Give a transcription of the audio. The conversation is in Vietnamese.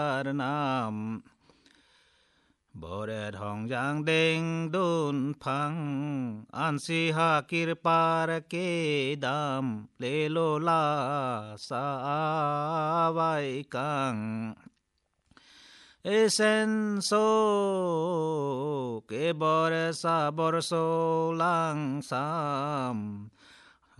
nam bồ đề thong giang đinh đun phăng an si ha kirpa ra ke dam lê lô la sa vai cang esen so ke bor sa bor so lang sam